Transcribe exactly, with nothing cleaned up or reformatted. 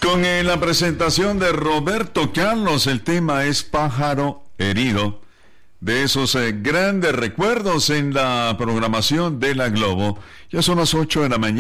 Con eh, la presentación de Roberto Carlos, el tema es Pájaro Herido, de esos eh, grandes recuerdos en la programación de la Globo. Ya son las ocho de la mañana.